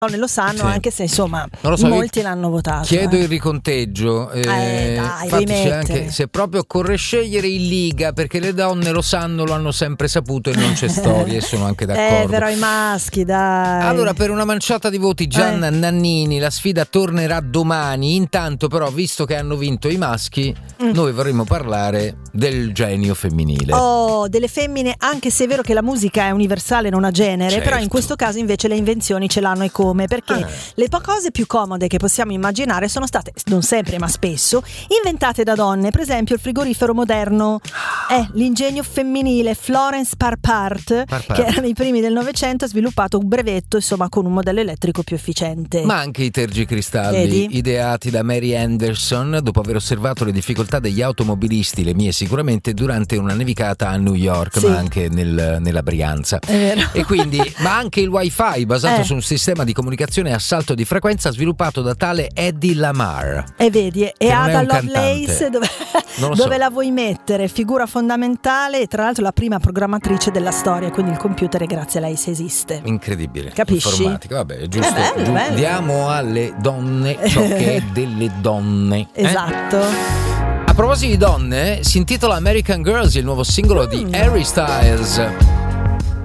donne lo sanno, anche se insomma non lo so, molti l'hanno votato. Chiedo il riconteggio. Dai, infatti c'è anche, se proprio occorre scegliere in Liga, perché le donne lo sanno, lo hanno sempre saputo e non c'è storia, e sono anche d'accordo. Però i maschi, dai. Allora, per una manciata di voti, Gianna Nannini, la sfida tornerà domani. Intanto però, visto che hanno vinto i maschi, noi vorremmo parlare del genio femminile. Oh, delle femmine, anche se è vero che la musica è universale, non ha genere, certo. Però in questo caso invece le invenzioni ce l'hanno, e come? Perché le cose più comode che possiamo immaginare sono state, non sempre ma spesso, inventate da donne. Per esempio il frigorifero moderno è l'ingegno femminile Florence Parpart, che era nei primi del Novecento, ha sviluppato un brevetto, insomma, con un modello elettrico più efficiente. Ma anche i tergicristalli, ideati da Mary Anderson dopo aver osservato le difficoltà degli automobilisti, le mie sicuramente, durante una nevicata a New York, ma anche nella Brianza. E quindi, ma anche il wifi basato su un sistema di comunicazione a salto di frequenza sviluppato da tale Eddie Lamar. E vedi, e Ada Lovelace dove so. La vuoi mettere? Figura fondamentale, e tra l'altro la prima programmatrice della storia, quindi il computer è grazie a lei se esiste. Incredibile. Capisci? Informatica, vabbè, è giusto. Bello. Diamo alle donne ciò che è delle donne. Esatto. A proposito di donne, si intitola American Girls, il nuovo singolo di Harry Styles.